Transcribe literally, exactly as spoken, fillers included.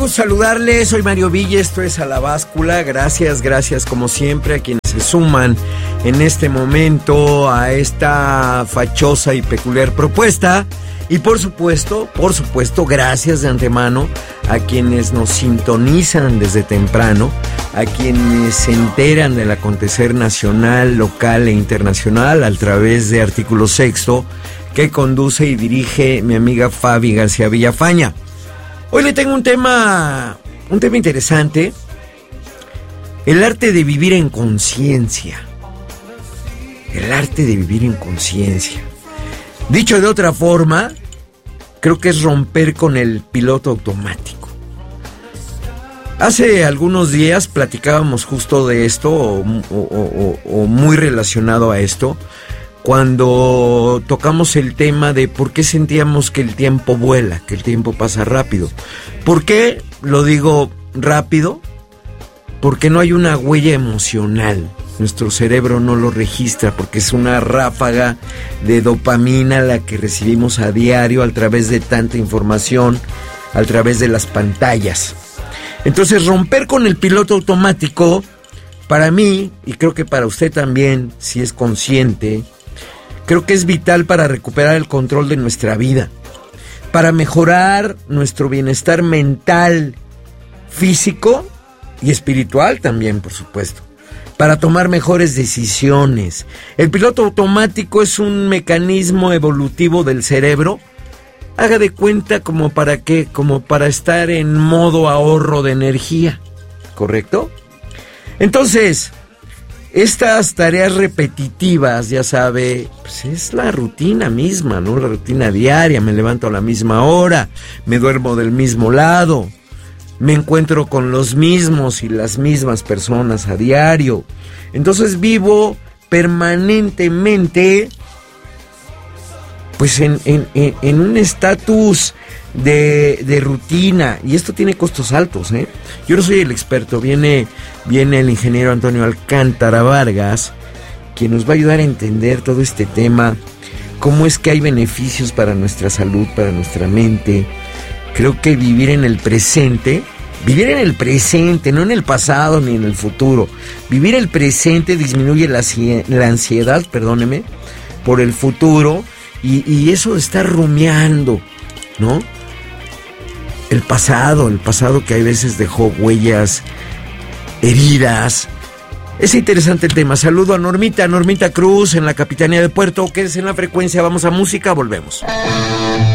gusto saludarles, soy Mario Villa, esto es A la Báscula. Gracias, gracias como siempre a quienes se suman en este momento a esta fachosa y peculiar propuesta. Y por supuesto, por supuesto, gracias de antemano a quienes nos sintonizan desde temprano, a quienes se enteran del acontecer nacional, local e internacional a través de Artículo Sexto, que conduce y dirige mi amiga Fabi García Villafaña. Hoy le tengo un tema, un tema interesante, el arte de vivir en conciencia. El arte de vivir en conciencia. Dicho de otra forma, creo que es romper con el piloto automático. Hace algunos días platicábamos justo de esto, o, o, o, o muy relacionado a esto, cuando tocamos el tema de por qué sentíamos que el tiempo vuela, que el tiempo pasa rápido. ¿Por qué lo digo rápido? Porque no hay una huella emocional. Nuestro cerebro no lo registra porque es una ráfaga de dopamina la que recibimos a diario a través de tanta información, a través de las pantallas. Entonces, romper con el piloto automático, para mí, y creo que para usted también, si es consciente, creo que es vital para recuperar el control de nuestra vida, para mejorar nuestro bienestar mental, físico y espiritual también, por supuesto, para tomar mejores decisiones. El piloto automático es un mecanismo evolutivo del cerebro, haga de cuenta como para qué, como para estar en modo ahorro de energía, ¿correcto? Entonces, estas tareas repetitivas, ya sabe, pues es la rutina misma, ¿no? La rutina diaria, me levanto a la misma hora, me duermo del mismo lado, me encuentro con los mismos y las mismas personas a diario. Entonces vivo permanentemente, pues en, en, en, en un estatus de, de rutina, y esto tiene costos altos, ¿eh? Yo no soy el experto, viene, viene el ingeniero Antonio Alcántara Vargas, quien nos va a ayudar a entender todo este tema, cómo es que hay beneficios para nuestra salud, para nuestra mente. Creo que vivir en el presente, vivir en el presente, no en el pasado ni en el futuro, vivir el presente disminuye la, la ansiedad, perdóneme, por el futuro, y, y eso de estar rumiando, ¿no? El pasado, el pasado que a veces dejó huellas, heridas. Es interesante el tema. Saludo a Normita, Normita Cruz en la Capitanía de Puerto. Quédese en la frecuencia, vamos a música, volvemos.